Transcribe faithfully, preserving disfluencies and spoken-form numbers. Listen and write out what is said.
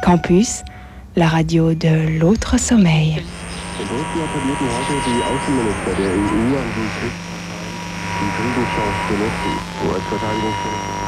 Campus, la radio de l'autre sommeil. In Brüssel appellierten heute die Außenminister der E U an die Kriegschance zu nutzen. U S-Verteidigungsminister